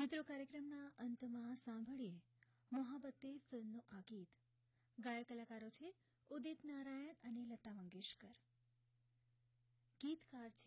મિત્રો, કાર્યક્રમના અંતમાં સાંભળીએ મોહબ્બતે ફિલ્મનું આ ગીત. ગાયક કલાકારો છે ઉદિત નારાયણ અને લતા મંગેશકર. ગીતકાર છે